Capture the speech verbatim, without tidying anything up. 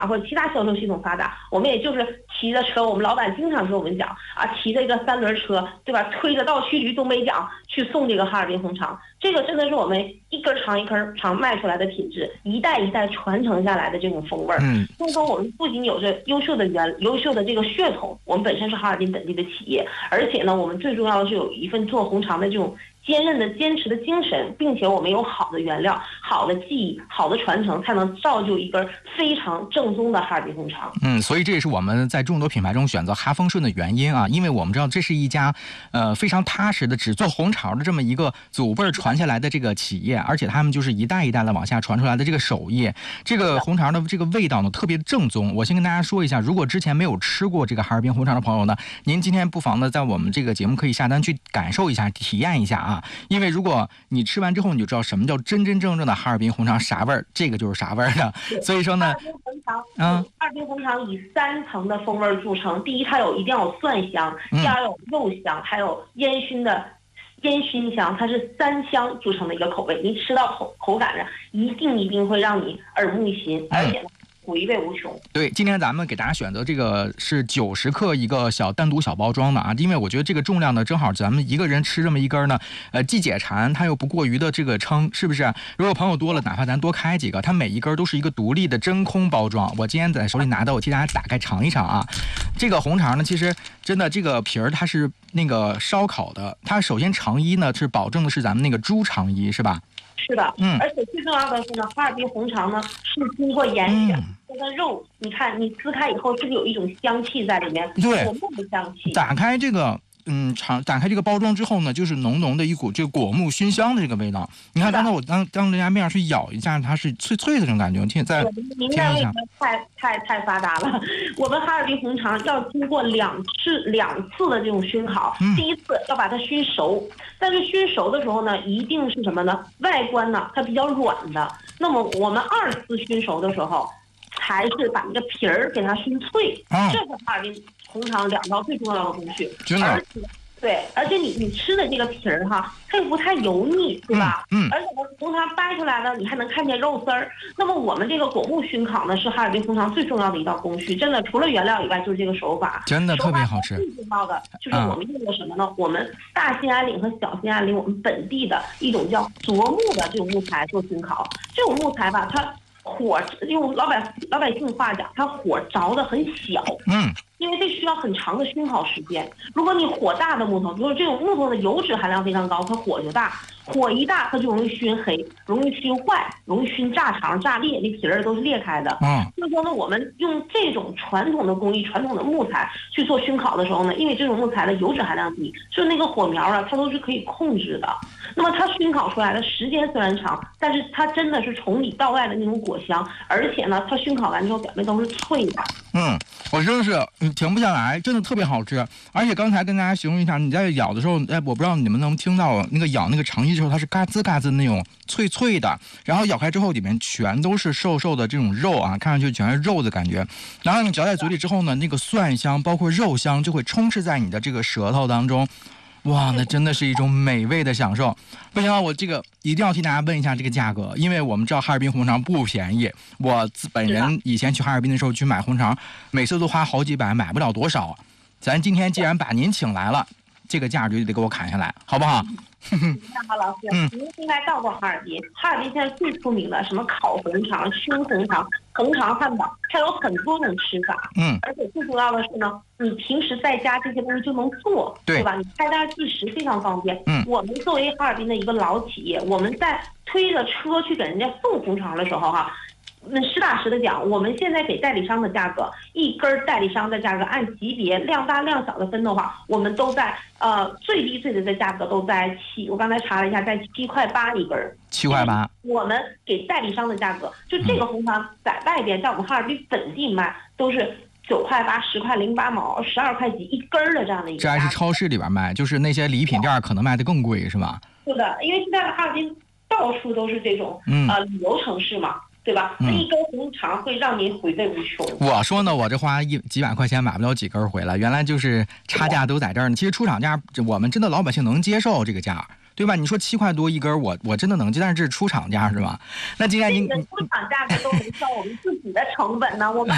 或者其他销售系统发达，我们也就是骑着车，我们老板经常跟我们讲啊，骑着一个三轮车，对吧？推着倒驱驴东北角去送这个哈尔滨红肠，这个真的是我们一根长一根长卖出来的品质，一代一代传承下来的这种风味儿。嗯，所以说我们不仅有着优秀的原优秀的这个血统，我们本身是哈尔滨本地的企业，而且呢，我们最重要的是有一份做红肠的这种坚韧的坚持的精神，并且我们有好的原料、好的技艺、好的传承，才能造就一根非常正宗的哈尔滨红肠。 嗯，所以这也是我们在众多品牌中选择哈丰顺的原因啊，因为我们知道这是一家呃非常踏实的只做红肠的这么一个祖辈传下来的这个企业，而且他们就是一代一代的往下传出来的这个手艺。这个红肠的这个味道呢特别正宗。我先跟大家说一下，如果之前没有吃过这个哈尔滨红肠的朋友呢，您今天不妨呢在我们这个节目可以下单去感受一下、体验一下啊。因为如果你吃完之后你就知道什么叫真真正正的哈尔滨红肠啥味儿，这个就是啥味儿的。所以说呢， 哈尔滨红肠，嗯，哈尔滨红肠以三层的风味著称。第一，它有一定要有蒜香；第二，有肉香，还有烟熏的烟熏香，它是三香组成的一个口味。你吃到口口感上，一定一定会让你耳目一新，而且呢，回味无穷。 对，今天咱们给大家选择这个是九十克一个小单独小包装的啊，因为我觉得这个重量呢，正好咱们一个人吃这么一根呢，呃，既解馋，它又不过于的这个撑，是不是？如果朋友多了，哪怕咱多开几个，它每一根都是一个独立的真空包装。我今天在手里拿到，我替大家打开尝一尝啊。这个红肠呢，其实真的这个皮儿它是那个烧烤的，它首先肠衣呢是保证的是咱们那个猪肠衣，是吧？ 是的，嗯，而且最重要的是呢，哈尔滨红肠呢是经过严选，这个肉，你看你撕开以后，是不是有一种香气在里面？ 对， 果木的香气。 打开这个。嗯，尝打开这个包装之后呢，就是浓浓的一股这个果木熏香的这个味道。你看，刚才我当当着人家面去咬一下，它是脆脆的这种感觉。听在您这味道太太太发达了。我们哈尔滨红肠要经过两次两次的这种熏烤，嗯、第一次要把它熏熟，但是熏熟的时候呢，一定是什么呢？外观呢它比较软的。那么我们二次熏熟的时候，还是把那个皮儿给它熏脆，嗯、这是哈尔滨红肠两道最重要的工序。 真的。 而且对，而且你你吃的这个皮儿哈，它又不太油腻，对吧？嗯。嗯而且呢，红肠掰出来呢，你还能看见肉丝儿。那么我们这个果木熏烤呢，是哈尔滨红肠最重要的一道工序。真的，除了原料以外，就是这个手法。 真的特别好吃。 最重要的就是我们用的什么呢？嗯、我们大兴安岭和小兴安岭，我们本地的一种叫柞木的这种木材做熏烤。这种木材吧，它火用老百老百姓话讲，它火着的很小。嗯。因为这需要很长的熏烤时间。如果你火大的木头，比如这种木头的油脂含量非常高，它火就大，火一大它就容易熏黑，容易熏坏，容易熏炸肠、炸裂，那皮儿都是裂开的。嗯，所以说呢，我们用这种传统的工艺、传统的木材去做熏烤的时候呢，因为这种木材的油脂含量低，就那个火苗啊，它都是可以控制的。那么它熏烤出来的时间虽然长，但是它真的是从里到外的那种果香，而且呢，它熏烤完之后表面都是脆的。 嗯，我真的是停不下来，真的特别好吃。而且刚才跟大家形容一下，你在咬的时候，哎，我不知道你们能听到那个咬那个肠衣的时候，它是嘎吱嘎吱那种脆脆的，然后咬开之后里面全都是瘦瘦的这种肉啊，看上去全是肉的感觉。然后你嚼在嘴里之后呢，那个蒜香包括肉香就会充斥在你的这个舌头当中。哇，那真的是一种美味的享受。不行啊，我这个一定要替大家问一下这个价格，因为我们知道哈尔滨红肠不便宜。我本人以前去哈尔滨的时候去买红肠，每次都花好几百，买不了多少。咱今天既然把您请来了，这个价就得给我砍下来，好不好？ 那好，老师，嗯，您应该到过哈尔滨。哈尔滨现在最出名的什么烤红肠、熏红肠、红肠汉堡，它有很多种吃法。嗯，而且最重要的是呢，你平时在家这些东西就能做，对, 对吧？你开单计时非常方便。嗯，我们作为哈尔滨的一个老企业，我们在推着车去给人家送红肠的时候哈。那实打实的讲，我们现在给代理商的价格，一根代理商的价格按级别量大量小的分的话，我们都在呃最低最低的价格都在七，我刚才查了一下，在七块八一根。 七块八。 我们给代理商的价格，就这个红肠在外边，在我们哈尔滨本地卖都是九块八、十块零八毛、十二块几一根的这样的一个。 这还是超市里边卖，就是那些礼品店可能卖的更贵，是吧？ 是的，因为现在的哈尔滨到处都是这种、嗯、呃旅游城市嘛。对吧？那一根红肠会让您回味无穷。 我说呢，我这花一几百块钱买不了几根回来，原来就是差价都在这儿呢。其实出厂价，我们真的老百姓能接受这个价，对吧？你说七块多一根，我我真的能接，但是这是出厂价是吧？那今天您出厂价格都能交我们自己的成本呢，我们。